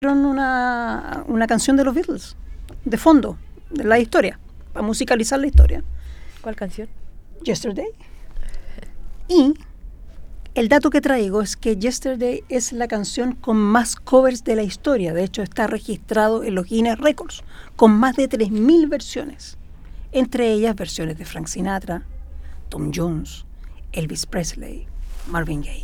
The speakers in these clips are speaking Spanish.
una canción de los Beatles, de fondo, de la historia, para musicalizar la historia. ¿Cuál canción? Yesterday. Y el dato que traigo es que Yesterday es la canción con más covers de la historia. De hecho, está registrado en los Guinness Records, con más de 3.000 versiones. Entre ellas, versiones de Frank Sinatra, Tom Jones, Elvis Presley, Marvin Gaye.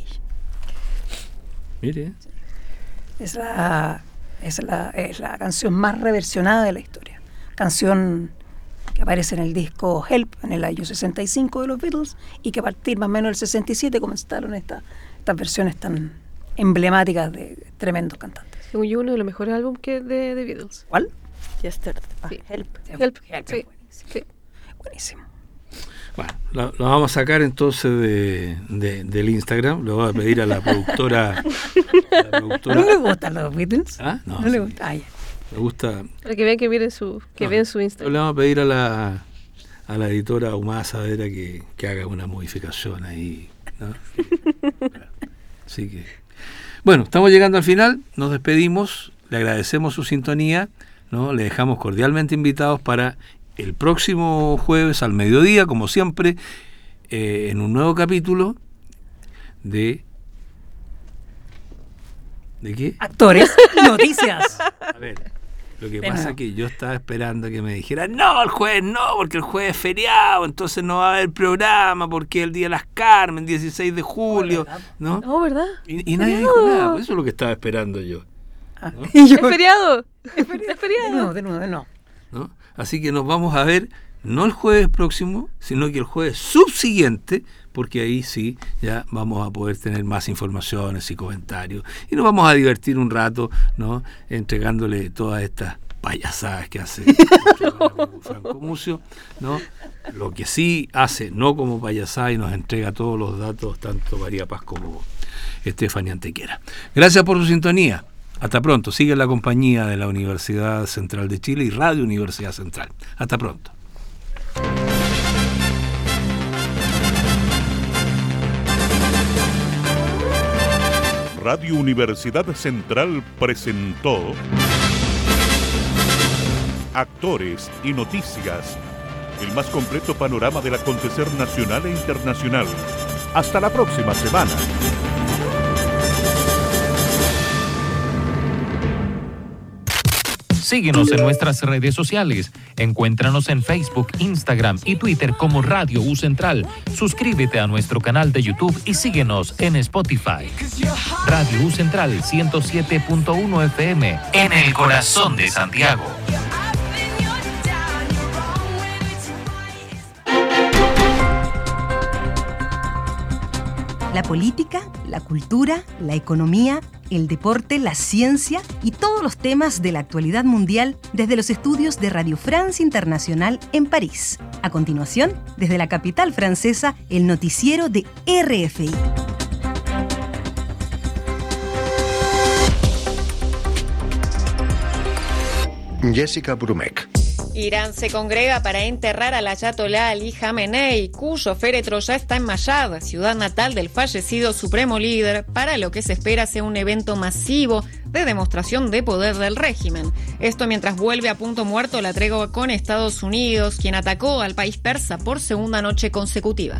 Mire. Es la canción más reversionada de la historia. Canción que aparece en el disco Help en el año 65 de los Beatles, y que a partir más o menos del 67 comenzaron estas versiones tan emblemáticas de tremendos cantantes. Según yo, uno de los mejores álbumes de Beatles. ¿Cuál? Yesterday. Sí. Help. Help. Sí. Buenísimo. Sí. Buenísimo. Bueno, lo vamos a sacar entonces del Instagram. Le voy a pedir a la productora. ¿No le gustan los Beatles? ¿Ah? No le sí. gusta. Me gusta. Para que vean que vean su Instagram. Le vamos a pedir a la editora Humada Saavedra que haga una modificación ahí, ¿no? Así que, bueno, estamos llegando al final. Nos despedimos. Le agradecemos su sintonía, ¿no? Le dejamos cordialmente invitados para el próximo jueves al mediodía, como siempre, en un nuevo capítulo de... ¿De qué? Actores, noticias. A ver, lo que pasa es que yo estaba esperando que me dijeran, no, el jueves no, porque el jueves es feriado, entonces no va a haber programa, porque es el Día de las Carmen, 16 de julio, ¿no? Oh, ¿verdad? Y nadie dijo nada, pues eso es lo que estaba esperando yo. ¿No? ¿Es feriado? ¿Es feriado? De nuevo, no. ¿No? Así que nos vamos a ver no el jueves próximo, sino que el jueves subsiguiente, porque ahí sí ya vamos a poder tener más informaciones y comentarios y nos vamos a divertir un rato, ¿no? Entregándole todas estas payasadas que hace Franco Mucio, ¿no? Lo que sí hace, no como payasada, y nos entrega todos los datos, tanto María Paz como Estefanía Antequera. Gracias por su sintonía. Hasta pronto. Sigue la compañía de la Universidad Central de Chile y Radio Universidad Central. Hasta pronto. Radio Universidad Central presentó Actores y Noticias, el más completo panorama del acontecer nacional e internacional. Hasta la próxima semana. Síguenos en nuestras redes sociales. Encuéntranos en Facebook, Instagram y Twitter como Radio U Central. Suscríbete a nuestro canal de YouTube y síguenos en Spotify. Radio U Central 107.1 FM en el corazón de Santiago. La política, la cultura, la economía, el deporte, la ciencia y todos los temas de la actualidad mundial desde los estudios de Radio France Internacional en París. A continuación, desde la capital francesa, el noticiero de RFI. Jessica Brumek. Irán se congrega para enterrar al ayatolá Ali Khamenei, cuyo féretro ya está en Mashhad, ciudad natal del fallecido supremo líder, para lo que se espera sea un evento masivo de demostración de poder del régimen. Esto mientras vuelve a punto muerto la tregua con Estados Unidos, quien atacó al país persa por segunda noche consecutiva.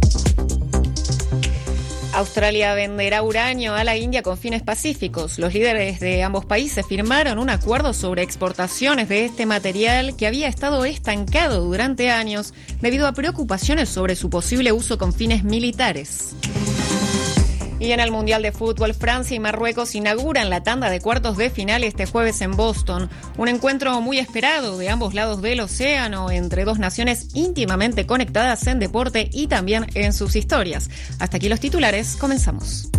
Australia venderá uranio a la India con fines pacíficos. Los líderes de ambos países firmaron un acuerdo sobre exportaciones de este material que había estado estancado durante años debido a preocupaciones sobre su posible uso con fines militares. Y en el Mundial de Fútbol, Francia y Marruecos inauguran la tanda de cuartos de final este jueves en Boston. Un encuentro muy esperado de ambos lados del océano, entre dos naciones íntimamente conectadas en deporte y también en sus historias. Hasta aquí los titulares, comenzamos.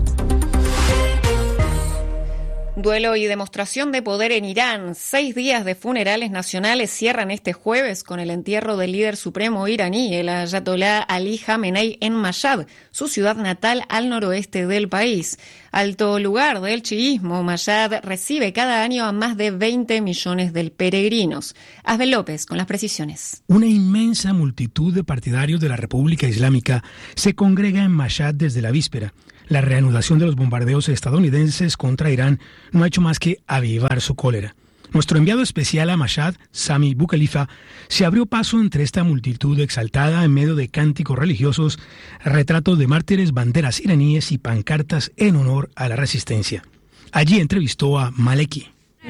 Duelo y demostración de poder en Irán. 6 días de funerales nacionales cierran este jueves con el entierro del líder supremo iraní, el ayatolá Ali Khamenei, en Mashhad, su ciudad natal al noroeste del país. Alto lugar del chiismo, Mashhad recibe cada año a más de 20 millones de peregrinos. Asbel López con las precisiones. Una inmensa multitud de partidarios de la República Islámica se congrega en Mashhad desde la víspera. la reanudación de los bombardeos estadounidenses contra Irán no ha hecho más que avivar su cólera. Nuestro enviado especial a Mashhad, Sami Boukhelifa, se abrió paso entre esta multitud exaltada en medio de cánticos religiosos, retratos de mártires, banderas iraníes y pancartas en honor a la resistencia. Allí entrevistó a Maleki.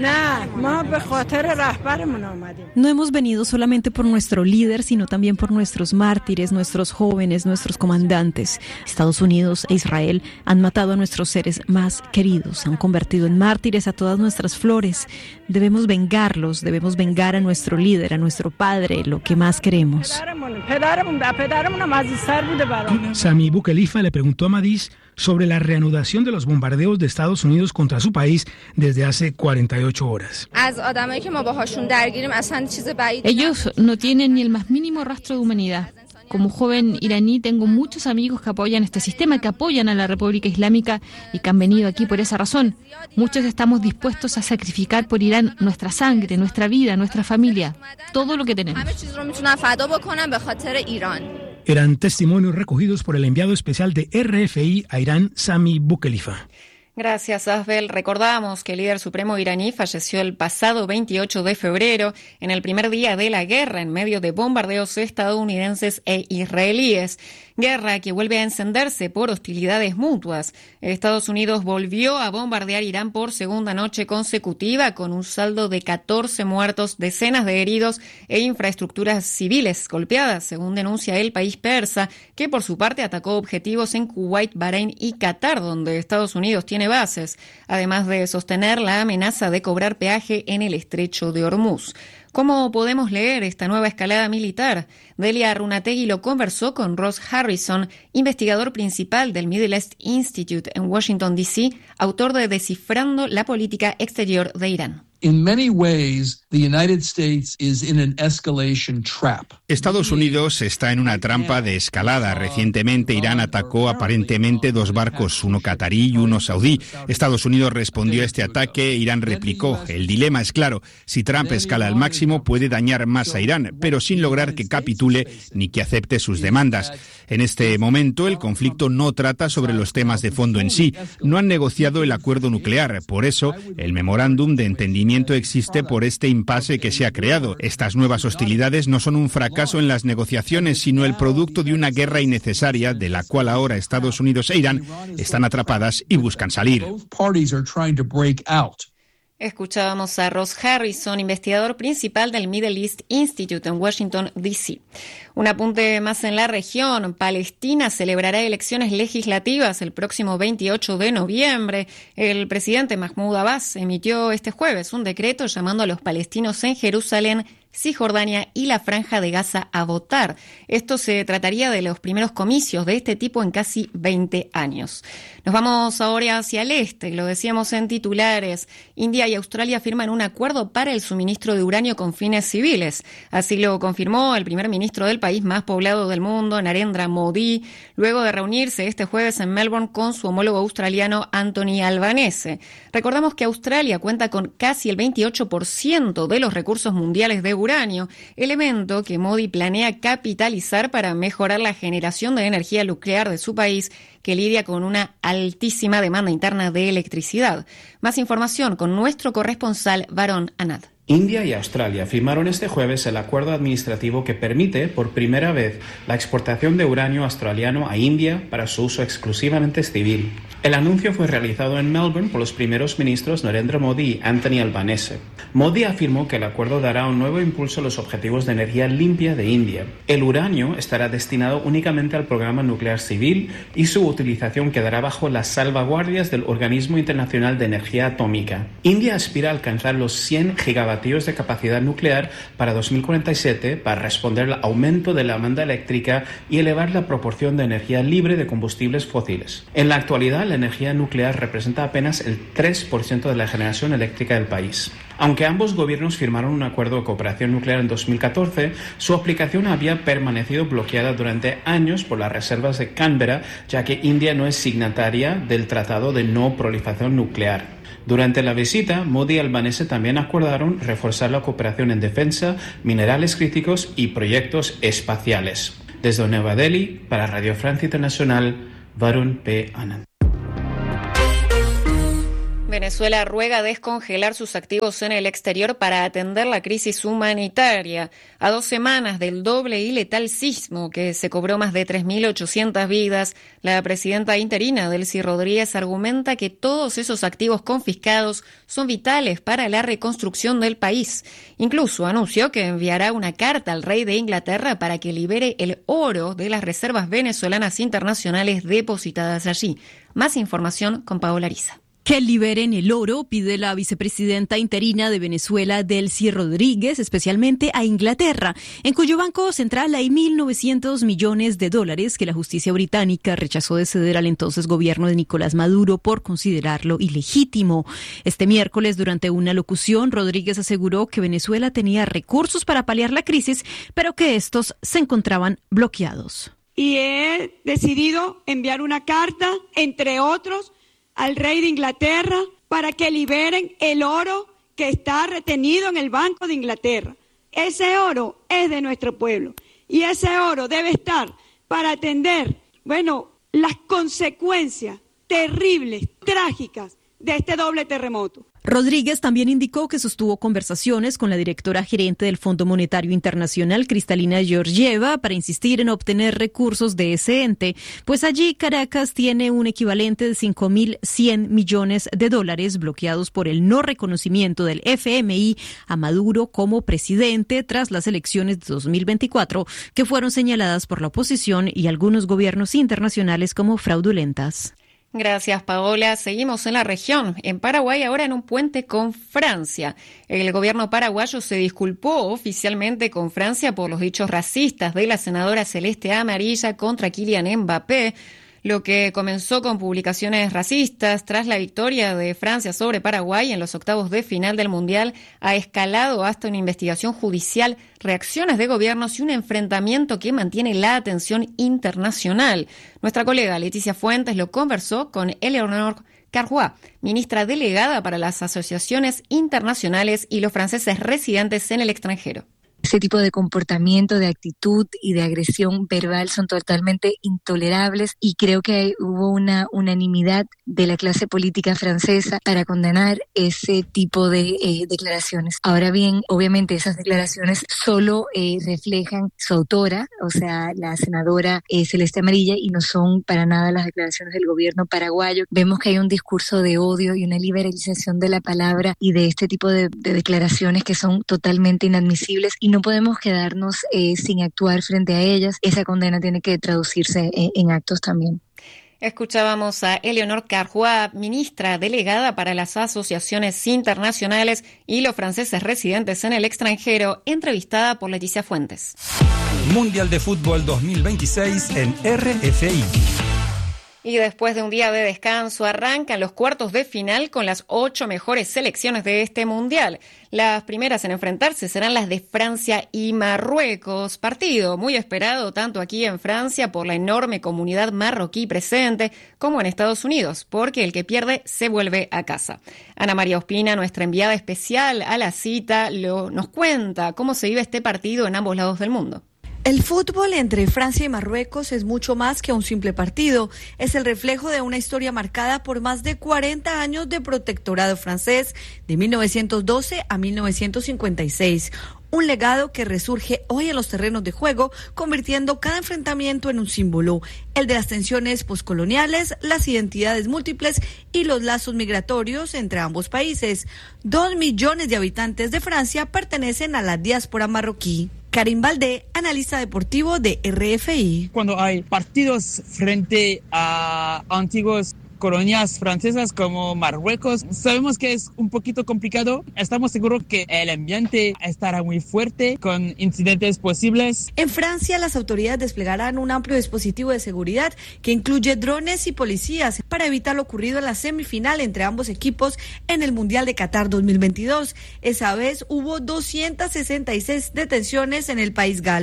No hemos venido solamente por nuestro líder, sino también por nuestros mártires, nuestros jóvenes, nuestros comandantes. Estados Unidos e Israel han matado a nuestros seres más queridos, han convertido en mártires a todas nuestras flores. Debemos vengarlos, debemos vengar a nuestro líder, a nuestro padre, lo que más queremos. Sami Boukhelifa le preguntó a Madis sobre la reanudación de los bombardeos de Estados Unidos contra su país desde hace 48 horas. Ellos no tienen ni el más mínimo rastro de humanidad. Como joven iraní tengo muchos amigos que apoyan este sistema, que apoyan a la República Islámica y que han venido aquí por esa razón. Muchos estamos dispuestos a sacrificar por Irán nuestra sangre, nuestra vida, nuestra familia, todo lo que tenemos. Eran testimonios recogidos por el enviado especial de RFI a Irán, Sami Boukhelifa. Gracias, Asbel. Recordamos que el líder supremo iraní falleció el pasado 28 de febrero, en el primer día de la guerra, en medio de bombardeos estadounidenses e israelíes. Guerra que vuelve a encenderse por hostilidades mutuas. Estados Unidos volvió a bombardear Irán por segunda noche consecutiva, con un saldo de 14 muertos, decenas de heridos e infraestructuras civiles golpeadas, según denuncia el país persa, que por su parte atacó objetivos en Kuwait, Bahrein y Qatar, donde Estados Unidos tiene bases, además de sostener la amenaza de cobrar peaje en el estrecho de Hormuz. ¿Cómo podemos leer esta nueva escalada militar? Delia Runategui lo conversó con Ross Harrison, investigador principal del Middle East Institute en Washington, D.C., autor de Descifrando la política exterior de Irán. Estados Unidos está en una trampa de escalada. Recientemente Irán atacó aparentemente 2 barcos, uno catarí y uno saudí. Estados Unidos respondió a este ataque, Irán replicó. El dilema es claro, si Trump escala al máximo puede dañar más a Irán, pero sin lograr que capitule ni que acepte sus demandas. En este momento el conflicto no trata sobre los temas de fondo en sí. No han negociado el acuerdo nuclear, por eso el memorándum de entendimiento existe por este impasse que se ha creado. Estas nuevas hostilidades no son un fracaso en las negociaciones, sino el producto de una guerra innecesaria de la cual ahora Estados Unidos e Irán están atrapadas y buscan salir. Escuchábamos a Ross Harrison, investigador principal del Middle East Institute en Washington, D.C. Un apunte más en la región. Palestina celebrará elecciones legislativas el próximo 28 de noviembre. El presidente Mahmoud Abbas emitió este jueves un decreto llamando a los palestinos en Jerusalén, Cisjordania y la Franja de Gaza a votar. Esto se trataría de los primeros comicios de este tipo en casi 20 años. Nos vamos ahora hacia el este, lo decíamos en titulares. India y Australia firman un acuerdo para el suministro de uranio con fines civiles. Así lo confirmó el primer ministro del país más poblado del mundo, Narendra Modi, luego de reunirse este jueves en Melbourne con su homólogo australiano Anthony Albanese. Recordamos que Australia cuenta con casi el 28% de los recursos mundiales de uranio, elemento que Modi planea capitalizar para mejorar la generación de energía nuclear de su país, que lidia con una altísima demanda interna de electricidad. Más información con nuestro corresponsal Varun Anand. India y Australia firmaron este jueves el acuerdo administrativo que permite por primera vez la exportación de uranio australiano a India para su uso exclusivamente civil. El anuncio fue realizado en Melbourne por los primeros ministros Narendra Modi y Anthony Albanese. Modi afirmó que el acuerdo dará un nuevo impulso a los objetivos de energía limpia de India. El uranio estará destinado únicamente al programa nuclear civil y su utilización quedará bajo las salvaguardias del Organismo Internacional de Energía Atómica. India aspira a alcanzar los 100 gigavatios de capacidad nuclear para 2047 para responder al aumento de la demanda eléctrica y elevar la proporción de energía libre de combustibles fósiles. En la actualidad, la energía nuclear representa apenas el 3% de la generación eléctrica del país. Aunque ambos gobiernos firmaron un acuerdo de cooperación nuclear en 2014, su aplicación había permanecido bloqueada durante años por las reservas de Canberra, ya que India no es signataria del Tratado de No Proliferación Nuclear. Durante la visita, Modi y Albanese también acordaron reforzar la cooperación en defensa, minerales críticos y proyectos espaciales. Desde Nueva Delhi, para Radio Francia Internacional, Varun P. Anand. Venezuela ruega descongelar sus activos en el exterior para atender la crisis humanitaria. A 2 semanas del doble y letal sismo que se cobró más de 3.800 vidas, la presidenta interina Delcy Rodríguez argumenta que todos esos activos confiscados son vitales para la reconstrucción del país. Incluso anunció que enviará una carta al rey de Inglaterra para que libere el oro de las reservas venezolanas internacionales depositadas allí. Más información con Paola Ariza. Que liberen el oro, pide la vicepresidenta interina de Venezuela, Delcy Rodríguez, especialmente a Inglaterra, en cuyo banco central hay 1.900 millones de dólares que la justicia británica rechazó de ceder al entonces gobierno de Nicolás Maduro por considerarlo ilegítimo. Este miércoles, durante una locución, Rodríguez aseguró que Venezuela tenía recursos para paliar la crisis, pero que estos se encontraban bloqueados. Y he decidido enviar una carta, entre otros, al rey de Inglaterra para que liberen el oro que está retenido en el Banco de Inglaterra. Ese oro es de nuestro pueblo y ese oro debe estar para atender, las consecuencias terribles, trágicas de este doble terremoto. Rodríguez también indicó que sostuvo conversaciones con la directora gerente del Fondo Monetario Internacional, Kristalina Georgieva, para insistir en obtener recursos de ese ente, pues allí Caracas tiene un equivalente de 5.100 millones de dólares bloqueados por el no reconocimiento del FMI a Maduro como presidente tras las elecciones de 2024, que fueron señaladas por la oposición y algunos gobiernos internacionales como fraudulentas. Gracias, Paola. Seguimos en la región. En Paraguay, ahora en un puente con Francia. El gobierno paraguayo se disculpó oficialmente con Francia por los dichos racistas de la senadora Celeste Amarilla contra Kylian Mbappé, lo que comenzó con publicaciones racistas tras la victoria de Francia sobre Paraguay en los octavos de final del Mundial, ha escalado hasta una investigación judicial, reacciones de gobiernos y un enfrentamiento que mantiene la atención internacional. Nuestra colega Leticia Fuentes lo conversó con Eleonore Carrois, ministra delegada para las asociaciones internacionales y los franceses residentes en el extranjero. Ese tipo de comportamiento, de actitud y de agresión verbal son totalmente intolerables y creo que hubo una unanimidad de la clase política francesa para condenar ese tipo de declaraciones. Ahora bien, obviamente esas declaraciones solo reflejan su autora, o sea, la senadora Celeste Amarilla, y no son para nada las declaraciones del gobierno paraguayo. Vemos que hay un discurso de odio y una liberalización de la palabra y de este tipo de declaraciones que son totalmente inadmisibles y no podemos quedarnos sin actuar frente a ellas. Esa condena tiene que traducirse en actos también. Escuchábamos a Eleonore Carrois, ministra delegada para las asociaciones internacionales y los franceses residentes en el extranjero, entrevistada por Leticia Fuentes. Mundial de Fútbol 2026 en RFI. Y después de un día de descanso arrancan los cuartos de final con las 8 mejores selecciones de este Mundial. Las primeras en enfrentarse serán las de Francia y Marruecos. Partido muy esperado tanto aquí en Francia por la enorme comunidad marroquí presente como en Estados Unidos, porque el que pierde se vuelve a casa. Ana María Ospina, nuestra enviada especial a la cita, nos cuenta cómo se vive este partido en ambos lados del mundo. El fútbol entre Francia y Marruecos es mucho más que un simple partido. Es el reflejo de una historia marcada por más de 40 años de protectorado francés, de 1912 a 1956. Un legado que resurge hoy en los terrenos de juego, convirtiendo cada enfrentamiento en un símbolo, el de las tensiones poscoloniales, las identidades múltiples y los lazos migratorios entre ambos países. 2 millones de habitantes de Francia pertenecen a la diáspora marroquí. Karim Baldé, analista deportivo de RFI. Cuando hay partidos frente a antiguos colonias francesas como Marruecos, sabemos que es un poquito complicado. Estamos seguros que el ambiente estará muy fuerte, con incidentes posibles. En Francia, las autoridades desplegarán un amplio dispositivo de seguridad que incluye drones y policías para evitar lo ocurrido en la semifinal entre ambos equipos en el Mundial de Qatar 2022. Esa vez hubo 266 detenciones en el país galo.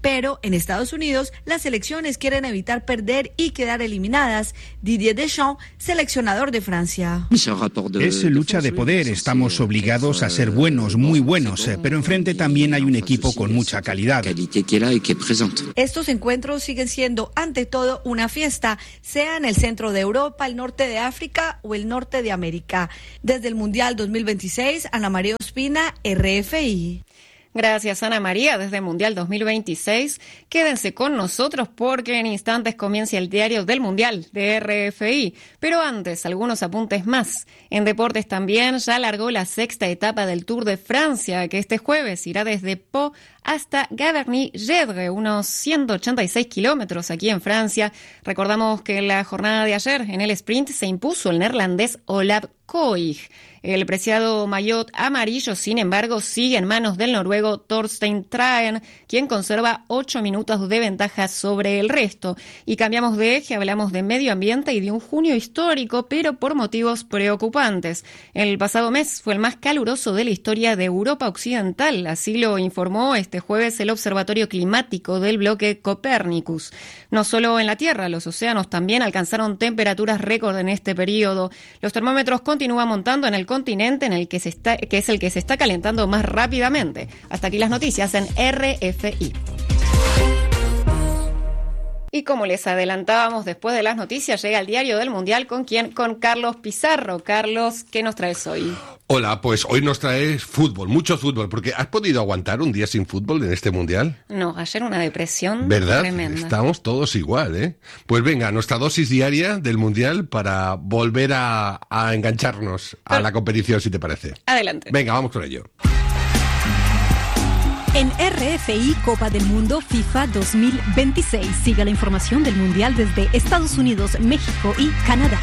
Pero en Estados Unidos, las selecciones quieren evitar perder y quedar eliminadas. Didier Deschamps, seleccionador de Francia. Es lucha de poder, estamos obligados a ser buenos, muy buenos, pero enfrente también hay un equipo con mucha calidad. Estos encuentros siguen siendo, ante todo, una fiesta, sea en el centro de Europa, el norte de África o el norte de América. Desde el Mundial 2026, Ana María Ospina, RFI. Gracias, Ana María, desde Mundial 2026. Quédense con nosotros porque en instantes comienza el diario del Mundial de RFI. Pero antes, algunos apuntes más. En deportes también ya largó la 6ª etapa del Tour de Francia, que este jueves irá desde Pau hasta Gavarnie-Gedre, unos 186 kilómetros aquí en Francia. Recordamos que en la jornada de ayer, en el sprint, se impuso el neerlandés Olav Koig. El preciado maillot amarillo, sin embargo, sigue en manos del noruego Thorstein Traen, quien conserva 8 minutos de ventaja sobre el resto. Y cambiamos de eje, hablamos de medio ambiente y de un junio histórico, pero por motivos preocupantes. El pasado mes fue el más caluroso de la historia de Europa Occidental, así lo informó este jueves el Observatorio Climático del bloque Copernicus. No solo en la Tierra, los océanos también alcanzaron temperaturas récord en este periodo. Los termómetros continúan montando en el continente en el que es el que se está calentando más rápidamente. Hasta aquí las noticias en RFI. Y como les adelantábamos, después de las noticias llega el diario del Mundial. ¿Con quién? Con Carlos Pizarro. Carlos, ¿qué nos traes hoy? Hola, pues hoy nos traes fútbol, mucho fútbol, porque ¿has podido aguantar un día sin fútbol en este Mundial? No, ayer una depresión ¿verdad? Tremenda. Estamos todos igual, ¿eh? Pues venga, nuestra dosis diaria del Mundial para volver a engancharnos a la competición, si te parece. Adelante. Venga, vamos con ello. En RFI Copa del Mundo FIFA 2026. Siga la información del Mundial desde Estados Unidos, México y Canadá.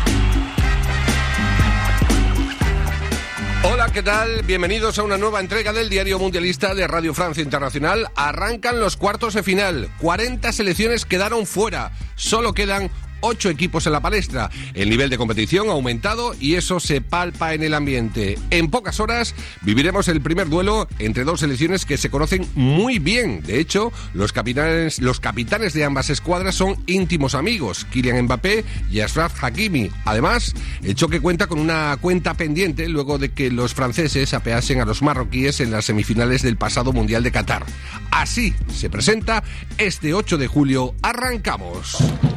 Hola, ¿qué tal? Bienvenidos a una nueva entrega del Diario Mundialista de Radio Francia Internacional. Arrancan los cuartos de final. 40 selecciones quedaron fuera. Solo quedan 8 equipos en la palestra. El nivel de competición ha aumentado y eso se palpa en el ambiente. En pocas horas viviremos el primer duelo entre dos selecciones que se conocen muy bien. De hecho, los capitanes de ambas escuadras son íntimos amigos, Kylian Mbappé y Achraf Hakimi. Además, el choque cuenta con una cuenta pendiente luego de que los franceses apeasen a los marroquíes en las semifinales del pasado Mundial de Qatar. Así se presenta este 8 de julio. ¡Arrancamos!